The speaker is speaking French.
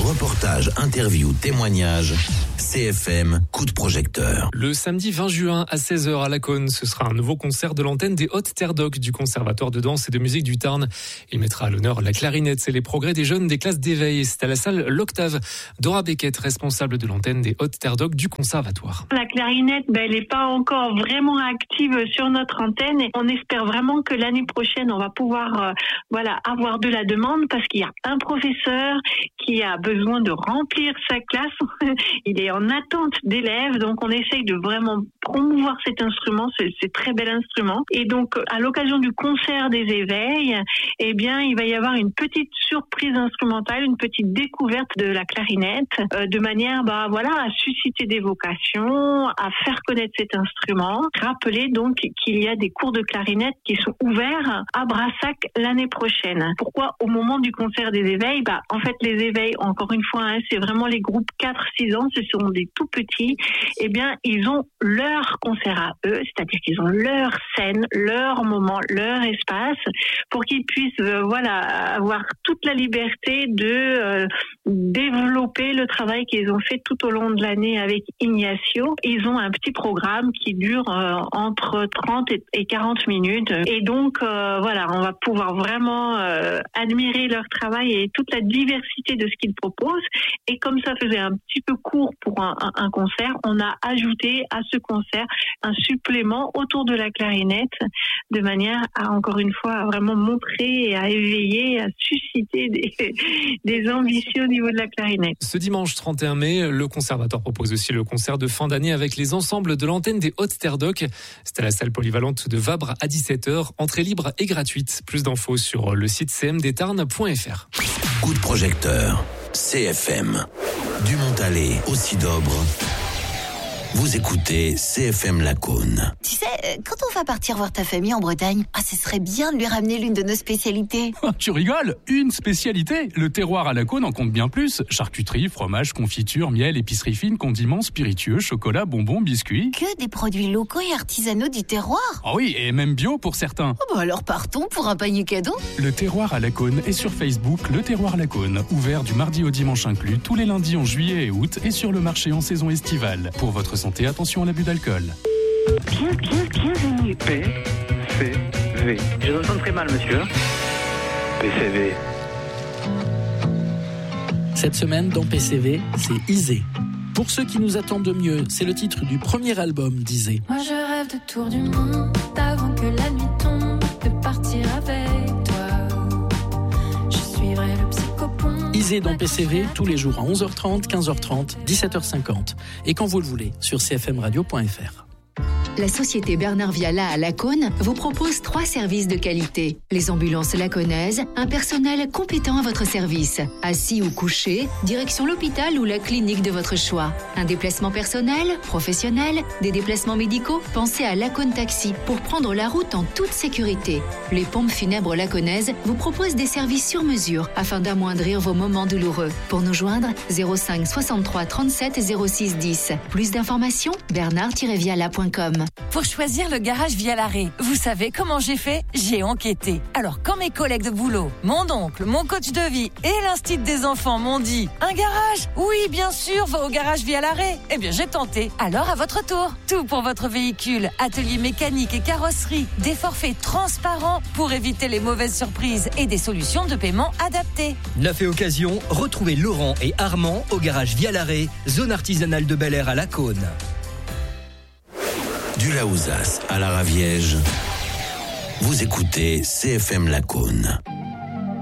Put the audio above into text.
Reportages, interviews, témoignages. CFM, coup de projecteur. Le samedi 20 juin à 16h à Laconne, ce sera un nouveau concert de l'antenne des Hautes Terres d'Oc du Conservatoire de danse et de musique du Tarn. Il mettra à l'honneur la clarinette et les progrès des jeunes des classes d'éveil. C'est à la salle L'Octave. Dora Beckett, responsable de l'antenne des Hautes Terres d'Oc du Conservatoire. La clarinette, elle n'est pas encore vraiment active sur notre antenne. Et on espère vraiment que l'année prochaine, on va pouvoir avoir de la demande parce qu'il y a un professeur qui a besoin de remplir sa classe. Il est en attente d'élèves, donc on essaye de vraiment promouvoir cet instrument, ce très bel instrument. Et donc, à l'occasion du concert des éveils, il va y avoir une petite surprise instrumentale, une petite découverte de la clarinette, de manière, à susciter des vocations, à faire connaître cet instrument. Rappelez donc qu'il y a des cours de clarinette qui sont ouverts à Brassac l'année prochaine. Pourquoi au moment du concert des éveils? En fait, les éveils, encore une fois, c'est vraiment les groupes 4-6 ans, ce sont des tout petits. Ils ont leur concert à eux, c'est-à-dire qu'ils ont leur scène, leur moment, leur espace, pour qu'ils puissent, avoir toute la liberté de développer le travail qu'ils ont fait tout au long de l'année avec Ignacio. Ils ont un petit programme qui dure entre 30 et 40 minutes. Et donc, on va pouvoir vraiment admirer leur travail et toute la diversité de ce qu'ils proposent. Et comme ça faisait un petit peu court pour un concert, on a ajouté à ce concert un supplément autour de la clarinette, de manière à, encore une fois, à vraiment montrer et à éveiller, à susciter des ambitions au niveau de la clarinette. Ce dimanche 31 mai, le Conservatoire propose aussi le concert de fin d'année avec les ensembles de l'antenne des Hautes Terres d'Oc. C'est à la salle polyvalente de Vabre à 17h. Entrée libre et gratuite. Plus d'infos sur le site cmdtarn.fr. Coup de projecteur. CFM. Du Montalet au Sidobre. Vous écoutez CFM Laconne. Tu sais, quand on va partir voir ta famille en Bretagne, ce serait bien de lui ramener l'une de nos spécialités. Tu rigoles? Une spécialité? Le terroir à Laconne en compte bien plus. Charcuterie, fromage, confiture, miel, épicerie fine, condiments, spiritueux, chocolat, bonbons, biscuits. Que des produits locaux et artisanaux du terroir. Ah oui, et même bio pour certains. Alors partons pour un panier cadeau. Le terroir à Laconne est sur Facebook, le terroir Laconne, ouvert du mardi au dimanche inclus, tous les lundis en juillet et août, et sur le marché en saison estivale. Pour votre santé, attention à l'abus d'alcool. Bienvenue. PCV. Je vous entends très mal, monsieur. PCV. Cette semaine, dans PCV, c'est Isée. Pour ceux qui nous attendent de mieux, c'est le titre du premier album d'Isée. Moi je rêve de tour du monde, avant que la nuit tombe, de partir avec toi. Je suivrai le psychopompe. Isée dans PCV, tous les jours à 11h30, 15h30, 17h50. Et quand vous le voulez, sur cfmradio.fr. La société Bernard Viala à Laconne vous propose 3 services de qualité. Les ambulances laconnaises, un personnel compétent à votre service. Assis ou couché, direction l'hôpital ou la clinique de votre choix. Un déplacement personnel, professionnel, des déplacements médicaux, pensez à Laconne Taxi pour prendre la route en toute sécurité. Les pompes funèbres laconnaises vous proposent des services sur mesure afin d'amoindrir vos moments douloureux. Pour nous joindre, 05 63 37 06 10. Plus d'informations, bernard-viala.com. Pour choisir le garage Vialaré, vous savez comment j'ai fait? J'ai enquêté. Alors quand mes collègues de boulot, mon oncle, mon coach de vie et l'instit des enfants m'ont dit « Un garage? Oui, bien sûr, va au garage Vialaré !» Eh bien j'ai tenté. Alors à votre tour, tout pour votre véhicule, atelier mécanique et carrosserie, des forfaits transparents pour éviter les mauvaises surprises et des solutions de paiement adaptées. Neuf et occasion, retrouvez Laurent et Armand au garage Vialaré, zone artisanale de Bel-Air à Laconne. Du Laouzas à la Raviège, vous écoutez CFM Laconne.